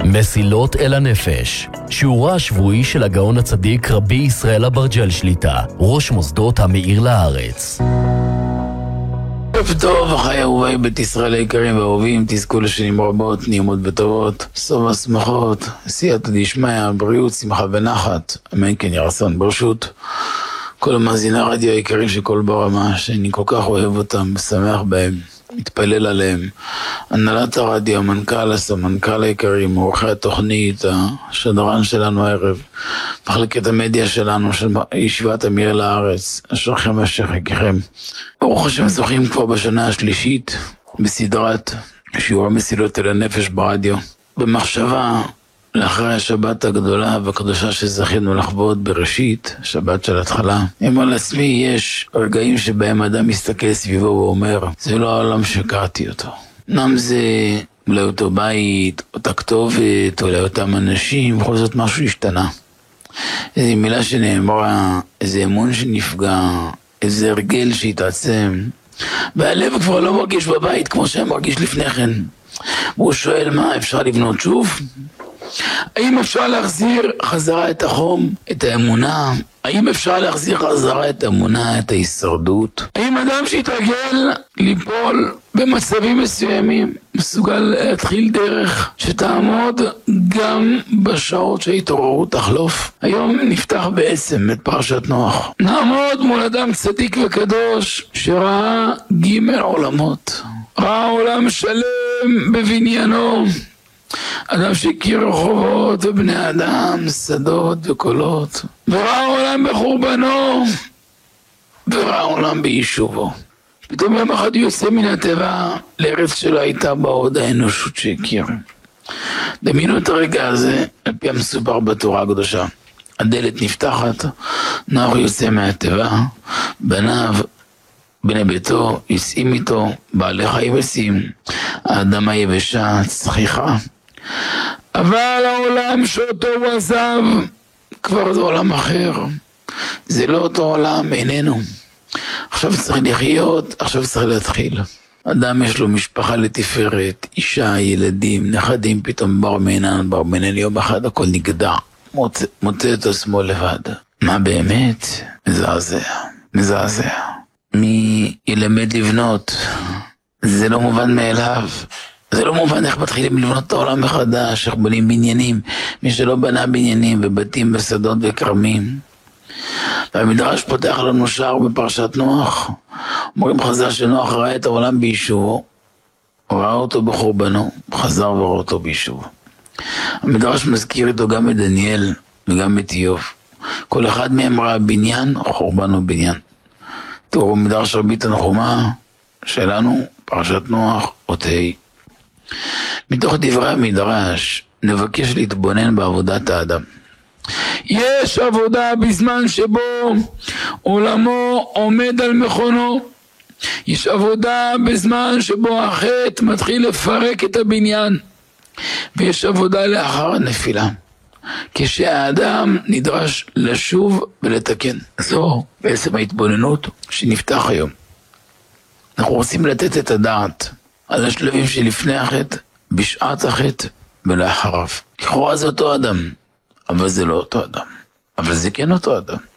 מסילות אל הנפש, שיעורה השבועי של הגאון הצדיק רבי ישראל אברג'ל שליטה, ראש מוסדות המאיר לארץ. ערב טוב, אחי אהובי בית ישראל היקרים והאהובים, תזכו לשנים רבות, נעימות וטובות, סוף השמחות, סייעתא דשמיא, בריאות, שמחה ונחת, אמן כן יהי רצון. ברשות כל המאזיני הרדיו היקרים של כל ברמה, שאני כל כך אוהב אותם, שמח בהם, מתפלל עליהם, הנהלת הרדיו, המנכ"ל, הסמנכ"ל היקרים, עורכי התוכנית, השדרן שלנו הערב, מחלקת המדיה שלנו, של ישיבת המאיר לארץ, אשריכם אשריכם. ברוך השם, זוכים כבר בשנה השלישית בסדרת שיעור מסילות אל הנפש ברדיו, במחשבה לאחרי השבת הגדולה והקדושה שזכינו לחוות בראשית, שבת של התחלה. אם על עצמי יש רגעים שבהם אדם מסתכל סביבו ואומר, זה לא העולם שהכרתי אותו. אמנם זה אולי אותו בית, אותה כתובת, אולי אותם אנשים, בכל זאת משהו השתנה. איזו מילה שנאמרה, איזה אמון שנפגע, איזה הרגל שהתעצם, והלב כבר לא מרגיש בבית כמו שהיה מרגיש לפני כן. והוא שואל, מה, אפשר לבנות שוב? האם אפשר להחזיר חזרה את החום, את האמונה? האם אפשר להחזיר חזרה את האמונה, את ההישרדות? האם אדם שהתרגל ליפול במצבים מסוימים מסוגל להתחיל דרך שתעמוד גם בשעות שההתעוררות תחלוף? היום נפתח בעצם את פרשת נוח. נעמוד מול אדם צדיק וקדוש שראה ג' עולמות, ראה עולם שלם בבניינו, אדם שהכיר רחובות ובני אדם, שדות וקולות, וראה עולם בחורבנו וראה עולם ביישובו. פתאום יום אחד יוצא מן הטבע לארץ שלא הייתה בה עוד האנושות שהכיר. דמיינו את הרגע הזה על פי המסופר בתורה הקדושה. הדלת נפתחת, נוח יוצא מהטבע, בניו בני ביתו יוצאים איתו, בעלי חיים יוצאים, האדמה יבשה, צחיחה. אבל העולם שאותו הוא עזב כבר זה עולם אחר, זה לא אותו עולם, איננו. עכשיו צריך לחיות, עכשיו צריך להתחיל. אדם יש לו משפחה לתפארת, אישה, ילדים, נכדים, פתאום בר מינן יום אחד הכל נגדע, מוצא את עצמו לבד. מה באמת? מזעזע. מי ילמד לבנות? זה לא מובן מאליו. זה לא מובן איך מתחילים לבנות את העולם מחדש, איך בונים בניינים, מי שלא בנה בניינים ובתים בשדות וכרמים. והמדרש פותח לנו שער בפרשת נוח. אומרים חז"ל שנוח ראה את העולם ביישובו, ראה אותו בחורבנו, חזר וראה אותו ביישובו. המדרש מזכיר איתו גם את דניאל וגם את איוב. כל אחד מהם ראה בניין, חורבן או בניין. תראו מדרש רבי תנחומא שלנו, פרשת נוח, אות ה'. מתוך דברי המדרש נבקש להתבונן בעבודת האדם. יש עבודה בזמן שבו עולמו עומד על מכונו. יש עבודה בזמן שבו החטא מתחיל לפרק את הבניין. ויש עבודה לאחר הנפילה, כשהאדם נדרש לשוב ולתקן. זו בעצם ההתבוננות שנפתח היום. אנחנו רוצים לתת את הדעת על השלבים שלפני החטא, בשעת החטא ולאחריו. לכאורה זה אותו אדם, אבל זה לא אותו אדם. אבל זה כן אותו אדם.